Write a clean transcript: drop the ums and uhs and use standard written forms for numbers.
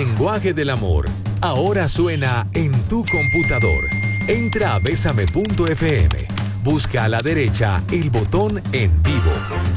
lenguaje del amor. Ahora suena en tu computador. Entra a besame.fm. Busca a la derecha el botón en vivo.